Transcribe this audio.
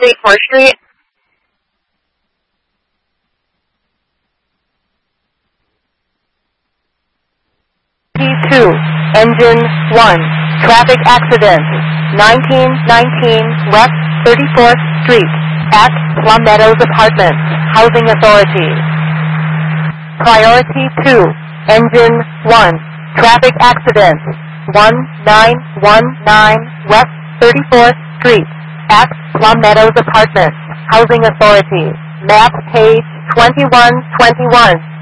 4th Street. P2, Engine 1, traffic accident, 1919 West 34th Street, at Plum Meadows Apartments, Housing Authority. Priority 2, Engine 1, traffic accident, 1919 West 34th Street, at Plum Meadows Apartments, Housing Authority. Map page 2121.